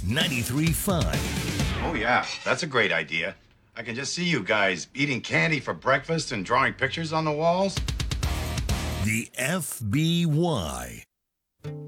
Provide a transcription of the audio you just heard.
93.5. Oh, yeah, that's a great idea. I can just see you guys eating candy for breakfast and drawing pictures on the walls. The FBY.